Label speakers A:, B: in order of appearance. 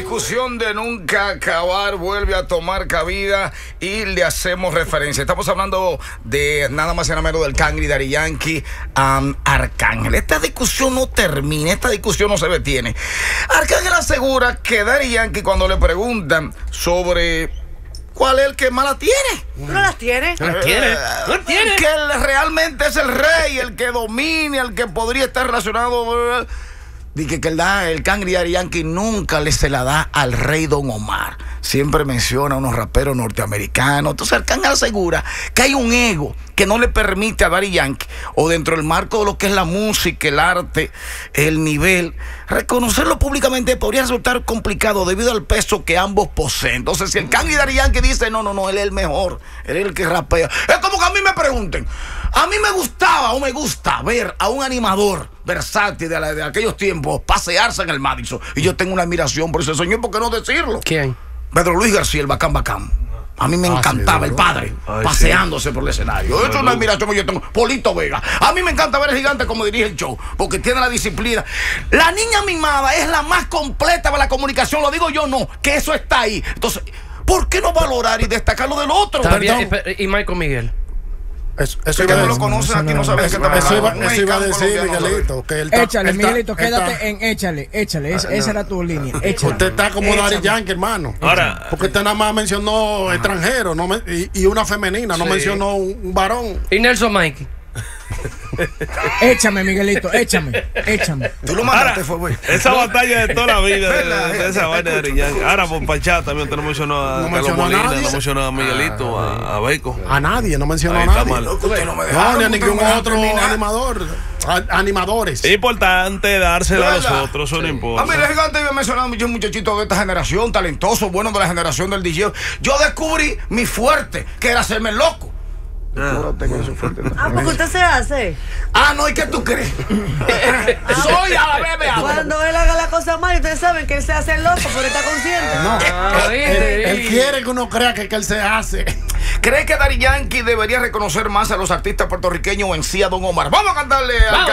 A: discusión de nunca acabar vuelve a tomar cabida y le hacemos referencia. Estamos hablando de nada más y nada menos del Cangri, Daddy Yankee, Arcángel. Esta discusión no termina, esta discusión no se detiene. Arcángel asegura que Daddy Yankee, cuando le preguntan sobre cuál es el que más la tiene,
B: no las tiene.
A: Que él realmente es el rey, el que domina, el que podría estar relacionado. Dice que el Cangri Daddy Yankee nunca se la da al rey Don Omar. Siempre menciona a unos raperos norteamericanos. Entonces Arcángel asegura que hay un ego que no le permite a Daddy Yankee, o dentro del marco de lo que es la música, el arte, el nivel, reconocerlo públicamente podría resultar complicado debido al peso que ambos poseen. Entonces si el Cangri Daddy Yankee dice no, él es el mejor, él es el que rapea, es como que a mí me pregunten, a mí me gustaba o me gusta ver a un animador versátil de aquellos tiempos pasearse en el Madison, y yo tengo una admiración por ese señor, ¿por qué no decirlo?
C: ¿Quién?
A: Pedro Luis García, el Bacán. A mí me encantaba el padre paseándose por el escenario. Eso es una admiración que yo tengo. Polito Vega. A mí me encanta ver el gigante como dirige el show, porque tiene la disciplina. La niña mimada es la más completa de la comunicación. Lo digo yo, no, que eso está ahí. Entonces, ¿por qué no valorar y destacar lo del otro?
C: ¿Y Michael Miguel?
A: Eso que no lo conocen aquí, no sabes qué está pasando.
D: Eso iba a decir, Miguelito.
E: Échale, Miguelito, quédate en échale. Esa era tu línea.
D: Usted está como Daddy Yankee, hermano.
F: Ahora,
D: porque usted nada más mencionó extranjero y una femenina, no mencionó un varón.
C: ¿Y Nelson Mikey?
E: Échame, Miguelito, échame.
A: Tú lo mandaste, fue güey.
F: Esa batalla de toda la vida de esa vaina de Daddy Yankee. Ahora por Pachá también usted no mencionó a Carlos Molina, no mencionó a Miguelito, a Beco.
D: A nadie, no mencionó a nadie. No, ni a ningún otro animador. Animadores.
F: Es importante dársela a los otros, eso no importa.
A: A mí el gigante iba mencionando muchos muchachitos de esta generación, talentosos, buenos de la generación del DJ. Yo descubrí mi fuerte, que era hacerme loco.
B: Porque usted se hace.
A: No, ¿y qué tú crees? Soy a la bebé.
B: Cuando él haga la cosa mal, ustedes saben que él se hace loco, pero está consciente.
D: No, él quiere que uno crea que él se hace.
A: ¿Cree que Daddy Yankee debería reconocer más a los artistas puertorriqueños o en sí a Don Omar? Vamos a cantarle al